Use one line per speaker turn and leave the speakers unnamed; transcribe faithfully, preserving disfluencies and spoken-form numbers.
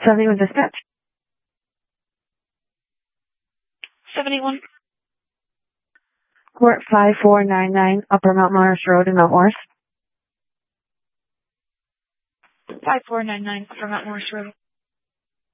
seventy-one dispatch.
seventy-one.
Court five four nine nine, Upper Mount Morris Road in Mount Morris.
five four nine nine, Upper Mount Morris Road.